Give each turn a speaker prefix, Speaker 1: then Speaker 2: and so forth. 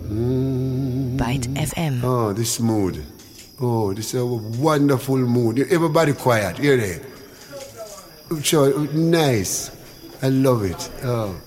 Speaker 1: Byte FM.
Speaker 2: Oh, this mood. Oh, this is a wonderful mood. Everybody quiet. Hear that? Sure, nice. I love it. Oh.